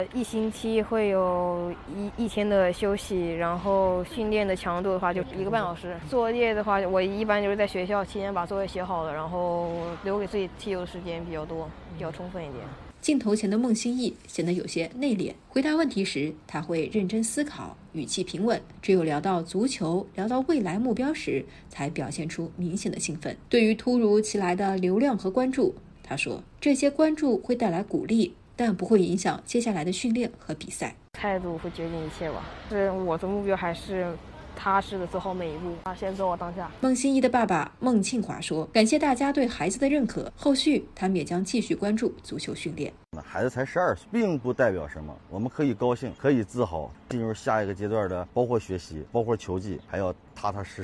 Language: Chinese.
一星期会有一天的休息，然后训练的强度的话就1个半小时。作业的话，我一般就是在学校期间把作业写好了，然后留给自己踢球的时间比较多，比较充分一点。 镜头前的孟欣义显得有些内敛，回答问题时他会认真思考，语气平稳，只有聊到足球，聊到未来目标时才表现出明显的兴奋。对于突如其来的流量和关注，他说这些关注会带来鼓励，但不会影响接下来的训练和比赛。 态度会决定一切吧，是我的目标还是踏实的走好每一步，先走好当下。 孟欣义的爸爸孟庆华说，感谢大家对孩子的认可，后续他们也将继续关注足球训练。 孩子才12岁，并不代表什么，我们可以高兴，可以自豪。进入下一个阶段的，包括学习，包括球技，还要踏踏实实。